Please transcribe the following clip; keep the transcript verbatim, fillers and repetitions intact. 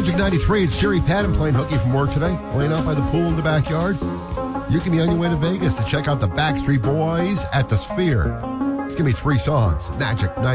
Magic ninety-three, it's Siri Patton playing hooky from work today, laying out by the pool in the backyard. You can be on your way to Vegas to check out the Backstreet Boys at the Sphere. It's going to be three songs. Magic ninety-three.